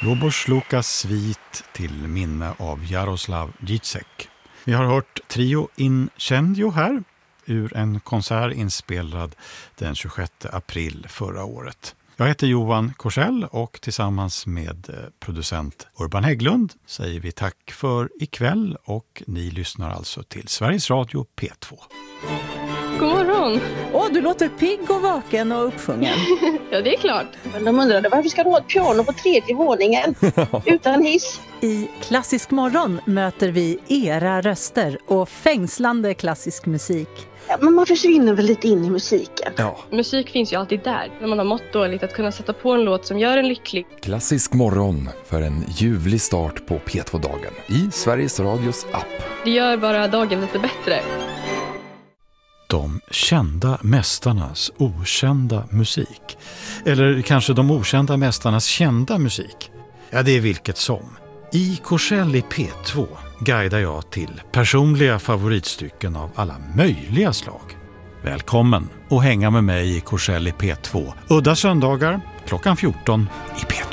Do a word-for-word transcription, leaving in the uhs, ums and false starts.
Lobos Lukas svit till minne av Jaroslav Zizek. Vi har hört Trio Incendio här ur en konsert inspelad den tjugosjätte april förra året. Jag heter Johan Korsell och tillsammans med producent Urban Hägglund säger vi tack för ikväll, och ni lyssnar alltså till Sveriges Radio P två. God morgon! Åh, du låter pigg och vaken och uppsjungen. Ja, det är klart. Men de undrade varför ska du ha ett piano på tredje våningen utan hiss? I Klassisk morgon möter vi era röster och fängslande klassisk musik. Ja, men man försvinner väl lite in i musiken. Ja. Musik finns ju alltid där. När man har mått dåligt, att kunna sätta på en låt som gör en lycklig. Klassisk morgon för en ljuvlig start på P två-dagen i Sveriges Radios app. Det gör bara dagen lite bättre. De kända mästarnas okända musik. Eller kanske de okända mästarnas kända musik. Ja, det är vilket som. I Korsell i P två guidar jag till personliga favoritstycken av alla möjliga slag. Välkommen att hänga med mig i Korsell i P två. Udda söndagar klockan fjorton i P två.